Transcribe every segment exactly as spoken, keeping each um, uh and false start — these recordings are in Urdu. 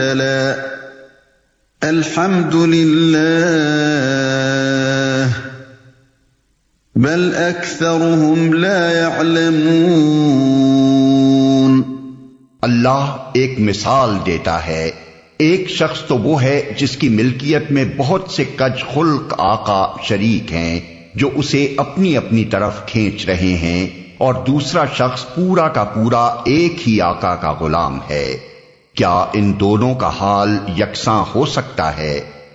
الحمد للہ بل اکثرهم لا يعلمون۔ اللہ ایک مثال دیتا ہے، ایک شخص تو وہ ہے جس کی ملکیت میں بہت سے کج خلق آقا شریک ہیں جو اسے اپنی اپنی طرف کھینچ رہے ہیں، اور دوسرا شخص پورا کا پورا ایک ہی آقا کا غلام ہے۔ کیا ان دونوں کا حال یکساں ہو سکتا ہے؟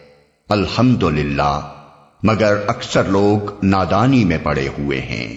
الحمدللہ، مگر اکثر لوگ نادانی میں پڑے ہوئے ہیں۔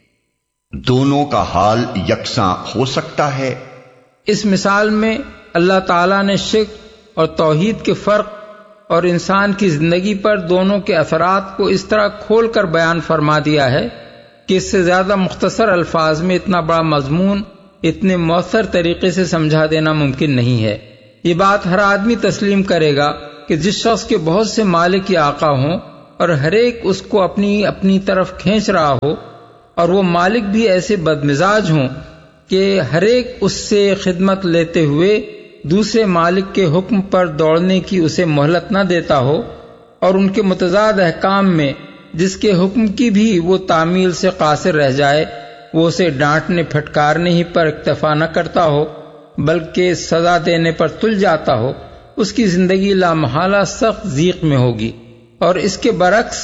دونوں کا حال یکساں ہو سکتا ہے؟ اس مثال میں اللہ تعالیٰ نے شرک اور توحید کے فرق اور انسان کی زندگی پر دونوں کے اثرات کو اس طرح کھول کر بیان فرما دیا ہے کہ اس سے زیادہ مختصر الفاظ میں اتنا بڑا مضمون اتنے مؤثر طریقے سے سمجھا دینا ممکن نہیں ہے۔ یہ بات ہر آدمی تسلیم کرے گا کہ جس شخص کے بہت سے مالک یا آقا ہوں اور ہر ایک اس کو اپنی اپنی طرف کھینچ رہا ہو، اور وہ مالک بھی ایسے بدمزاج ہوں کہ ہر ایک اس سے خدمت لیتے ہوئے دوسرے مالک کے حکم پر دوڑنے کی اسے مہلت نہ دیتا ہو، اور ان کے متضاد احکام میں جس کے حکم کی بھی وہ تعمیل سے قاصر رہ جائے، وہ اسے ڈانٹنے پھٹکارنے ہی پر اکتفا نہ کرتا ہو بلکہ سزا دینے پر تل جاتا ہو، اس کی زندگی لامحالہ سخت ضیق میں ہوگی۔ اور اس کے برعکس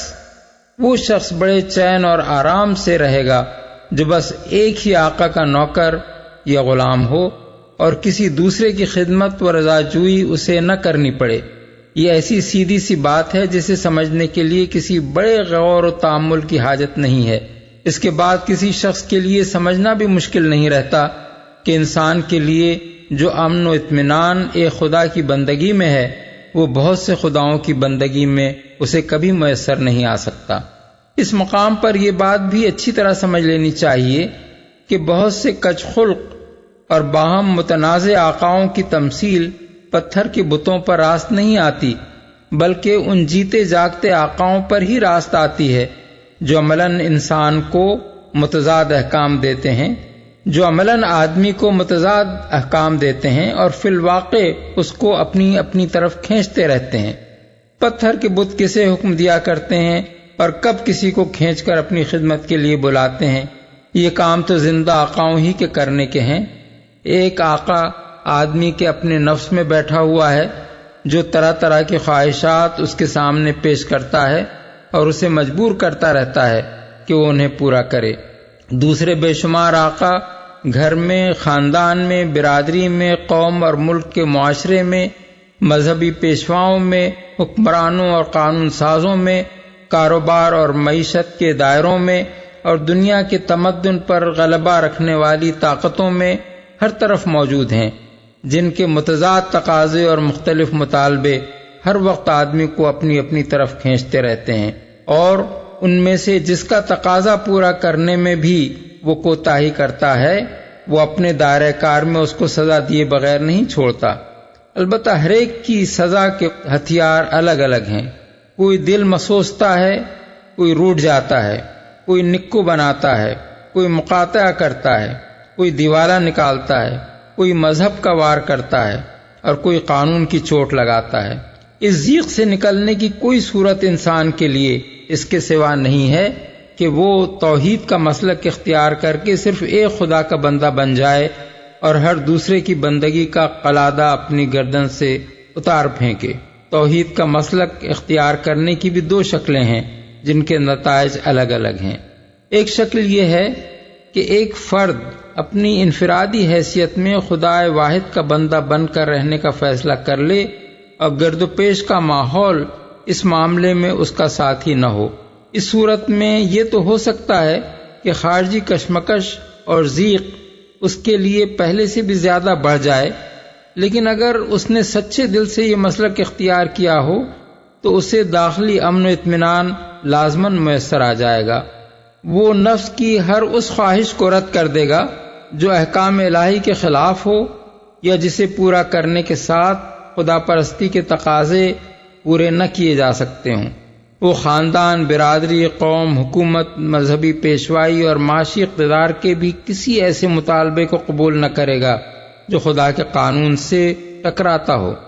وہ شخص بڑے چین اور آرام سے رہے گا جو بس ایک ہی آقا کا نوکر یا غلام ہو اور کسی دوسرے کی خدمت و رضاجوئی اسے نہ کرنی پڑے۔ یہ ایسی سیدھی سی بات ہے جسے سمجھنے کے لیے کسی بڑے غور و تأمل کی حاجت نہیں ہے۔ اس کے بعد کسی شخص کے لیے سمجھنا بھی مشکل نہیں رہتا کہ انسان کے لیے جو امن و اطمینان ایک خدا کی بندگی میں ہے، وہ بہت سے خداؤں کی بندگی میں اسے کبھی میسر نہیں آ سکتا۔ اس مقام پر یہ بات بھی اچھی طرح سمجھ لینی چاہیے کہ بہت سے کج خلق اور باہم متنازع آقاؤں کی تمثیل پتھر کے بتوں پر راست نہیں آتی، بلکہ ان جیتے جاگتے آقاؤں پر ہی راست آتی ہے جو عملاً انسان کو متضاد احکام دیتے ہیں جو عملاً آدمی کو متضاد احکام دیتے ہیں اور فی الواقع اس کو اپنی اپنی طرف کھینچتے رہتے ہیں۔ پتھر کے بت کسے حکم دیا کرتے ہیں اور کب کسی کو کھینچ کر اپنی خدمت کے لیے بلاتے ہیں؟ یہ کام تو زندہ آقاؤں ہی کے کرنے کے ہیں۔ ایک آقا آدمی کے اپنے نفس میں بیٹھا ہوا ہے جو طرح طرح کی خواہشات اس کے سامنے پیش کرتا ہے اور اسے مجبور کرتا رہتا ہے کہ وہ انہیں پورا کرے۔ دوسرے بے شمار آقا گھر میں، خاندان میں، برادری میں، قوم اور ملک کے معاشرے میں، مذہبی پیشواؤں میں، حکمرانوں اور قانون سازوں میں، کاروبار اور معیشت کے دائروں میں اور دنیا کے تمدن پر غلبہ رکھنے والی طاقتوں میں ہر طرف موجود ہیں، جن کے متضاد تقاضے اور مختلف مطالبے ہر وقت آدمی کو اپنی اپنی طرف کھینچتے رہتے ہیں، اور ان میں سے جس کا تقاضا پورا کرنے میں بھی وہ کوتاہی کرتا ہے، وہ اپنے دائرہ کار میں اس کو سزا دیے بغیر نہیں چھوڑتا۔ البتہ ہر ایک کی سزا کے ہتھیار الگ الگ ہیں۔ کوئی دل مسوستا ہے، کوئی روٹ جاتا ہے، کوئی نکو بناتا ہے، کوئی مقاطعہ کرتا ہے، کوئی دیوالہ نکالتا ہے، کوئی مذہب کا وار کرتا ہے اور کوئی قانون کی چوٹ لگاتا ہے۔ اس ضیق سے نکلنے کی کوئی صورت انسان کے لیے اس کے سوا نہیں ہے کہ وہ توحید کا مسلک اختیار کر کے صرف ایک خدا کا بندہ بن جائے اور ہر دوسرے کی بندگی کا قلادہ اپنی گردن سے اتار پھینکے۔ توحید کا مسلک اختیار کرنے کی بھی دو شکلیں ہیں جن کے نتائج الگ الگ ہیں۔ ایک شکل یہ ہے کہ ایک فرد اپنی انفرادی حیثیت میں خدا واحد کا بندہ بن کر رہنے کا فیصلہ کر لے اور گرد و پیش کا ماحول اس معاملے میں اس کا ساتھی نہ ہو۔ اس صورت میں یہ تو ہو سکتا ہے کہ خارجی کشمکش اور ضیق اس کے لیے پہلے سے بھی زیادہ بڑھ جائے، لیکن اگر اس نے سچے دل سے یہ مسلک اختیار کیا ہو تو اسے داخلی امن و اطمینان لازماً میسر آ جائے گا۔ وہ نفس کی ہر اس خواہش کو رد کر دے گا جو احکام الہی کے خلاف ہو یا جسے پورا کرنے کے ساتھ خدا پرستی کے تقاضے پورے نہ کیے جا سکتے ہوں۔ وہ خاندان، برادری، قوم، حکومت، مذہبی پیشوائی اور معاشی اقتدار کے بھی کسی ایسے مطالبے کو قبول نہ کرے گا جو خدا کے قانون سے ٹکراتا ہو۔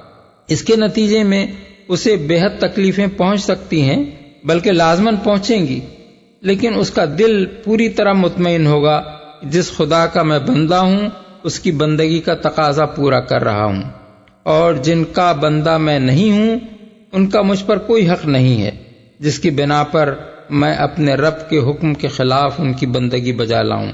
اس کے نتیجے میں اسے بے حد تکلیفیں پہنچ سکتی ہیں، بلکہ لازماً پہنچیں گی، لیکن اس کا دل پوری طرح مطمئن ہوگا جس خدا کا میں بندہ ہوں اس کی بندگی کا تقاضا پورا کر رہا ہوں، اور جن کا بندہ میں نہیں ہوں ان کا مجھ پر کوئی حق نہیں ہے، جس کی بنا پر میں اپنے رب کے حکم کے خلاف ان کی بندگی بجا لاؤں۔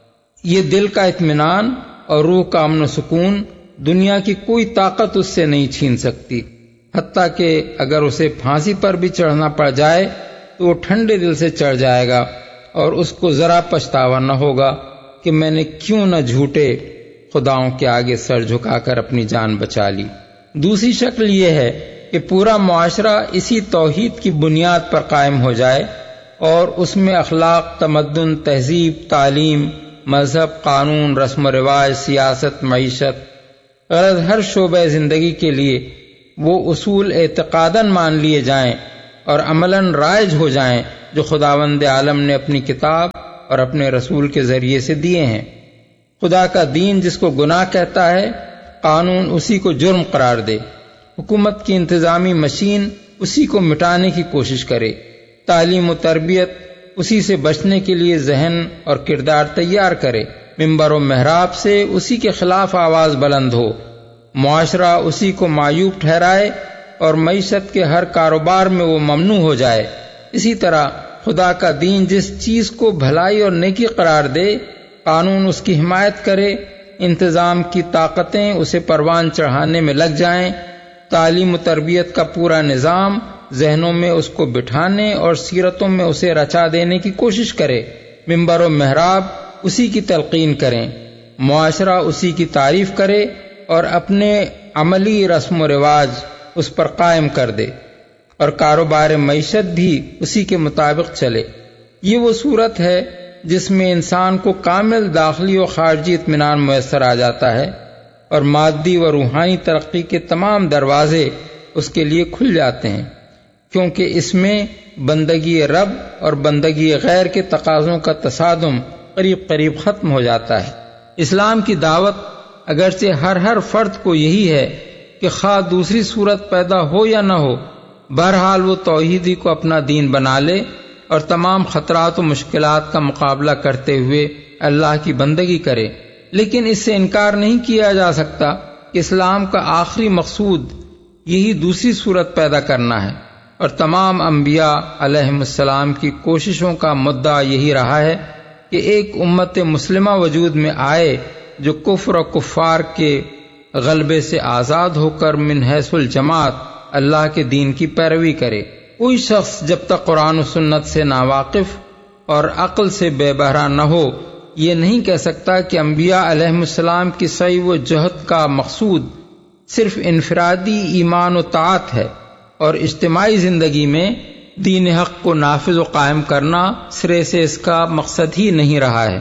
یہ دل کا اطمینان اور روح کا امن و سکون دنیا کی کوئی طاقت اس سے نہیں چھین سکتی، حتیٰ کہ اگر اسے پھانسی پر بھی چڑھنا پڑ جائے تو وہ ٹھنڈے دل سے چڑھ جائے گا اور اس کو ذرا پچھتاوا نہ ہوگا کہ میں نے کیوں نہ جھوٹے خداؤں کے آگے سر جھکا کر اپنی جان بچا لی۔ دوسری شکل یہ ہے کہ پورا معاشرہ اسی توحید کی بنیاد پر قائم ہو جائے اور اس میں اخلاق، تمدن، تہذیب، تعلیم، مذہب، قانون، رسم و رواج، سیاست، معیشت، غرض ہر شعبہ زندگی کے لیے وہ اصول اعتقاداً مان لیے جائیں اور عملاً رائج ہو جائیں جو خداوند عالم نے اپنی کتاب اور اپنے رسول کے ذریعے سے دیے ہیں۔ خدا کا دین جس کو گناہ کہتا ہے، قانون اسی کو جرم قرار دے، حکومت کی انتظامی مشین اسی کو مٹانے کی کوشش کرے، تعلیم و تربیت اسی سے بچنے کے لیے ذہن اور کردار تیار کرے، ممبر و محراب سے اسی کے خلاف آواز بلند ہو، معاشرہ اسی کو معیوب ٹھہرائے اور معیشت کے ہر کاروبار میں وہ ممنوع ہو جائے۔ اسی طرح خدا کا دین جس چیز کو بھلائی اور نیکی قرار دے، قانون اس کی حمایت کرے، انتظام کی طاقتیں اسے پروان چڑھانے میں لگ جائیں، تعلیم و تربیت کا پورا نظام ذہنوں میں اس کو بٹھانے اور سیرتوں میں اسے رچا دینے کی کوشش کرے، ممبر و محراب اسی کی تلقین کریں، معاشرہ اسی کی تعریف کرے اور اپنے عملی رسم و رواج اس پر قائم کر دے، اور کاروبار معیشت بھی اسی کے مطابق چلے۔ یہ وہ صورت ہے جس میں انسان کو کامل داخلی و خارجی اطمینان میسر آ جاتا ہے اور مادی و روحانی ترقی کے تمام دروازے اس کے لیے کھل جاتے ہیں، کیونکہ اس میں بندگی رب اور بندگی غیر کے تقاضوں کا تصادم قریب قریب ختم ہو جاتا ہے۔ اسلام کی دعوت اگرچہ ہر ہر فرد کو یہی ہے کہ خواہ دوسری صورت پیدا ہو یا نہ ہو، بہرحال وہ توحیدی کو اپنا دین بنا لے اور تمام خطرات و مشکلات کا مقابلہ کرتے ہوئے اللہ کی بندگی کرے، لیکن اس سے انکار نہیں کیا جا سکتا کہ اسلام کا آخری مقصود یہی دوسری صورت پیدا کرنا ہے، اور تمام انبیاء علیہم السلام کی کوششوں کا مدعا یہی رہا ہے کہ ایک امت مسلمہ وجود میں آئے جو کفر و کفار کے غلبے سے آزاد ہو کر من حیث الجماعت اللہ کے دین کی پیروی کرے۔ کوئی شخص جب تک قرآن و سنت سے ناواقف اور عقل سے بے بہرا نہ ہو یہ نہیں کہہ سکتا کہ انبیاء علیہم السلام کی سعی و جہد کا مقصود صرف انفرادی ایمان و طاعت ہے اور اجتماعی زندگی میں دین حق کو نافذ و قائم کرنا سرے سے اس کا مقصد ہی نہیں رہا ہے۔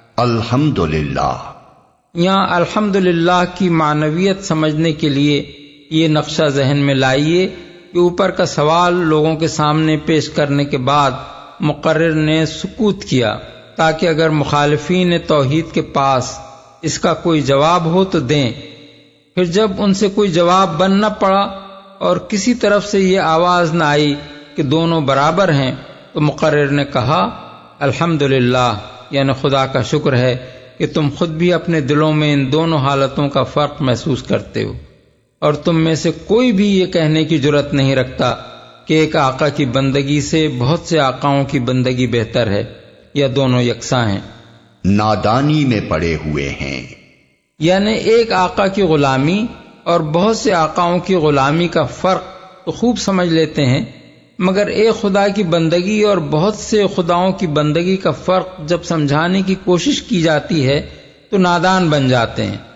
الحمدللہ۔ یہاں الحمدللہ کی معنویت سمجھنے کے لیے یہ نقشہ ذہن میں لائیے کہ اوپر کا سوال لوگوں کے سامنے پیش کرنے کے بعد مقرر نے سکوت کیا تاکہ اگر مخالفین توحید کے پاس اس کا کوئی جواب ہو تو دیں۔ پھر جب ان سے کوئی جواب بن نہ پڑا اور کسی طرف سے یہ آواز نہ آئی کہ دونوں برابر ہیں تو مقرر نے کہا الحمدللہ، یعنی خدا کا شکر ہے کہ تم خود بھی اپنے دلوں میں ان دونوں حالتوں کا فرق محسوس کرتے ہو، اور تم میں سے کوئی بھی یہ کہنے کی جرت نہیں رکھتا کہ ایک آقا کی بندگی سے بہت سے آقاؤں کی بندگی بہتر ہے یا دونوں یکساں ہیں۔ نادانی میں پڑے ہوئے ہیں، یعنی ایک آقا کی غلامی اور بہت سے آقاؤں کی غلامی کا فرق تو خوب سمجھ لیتے ہیں، مگر ایک خدا کی بندگی اور بہت سے خداؤں کی بندگی کا فرق جب سمجھانے کی کوشش کی جاتی ہے تو نادان بن جاتے ہیں۔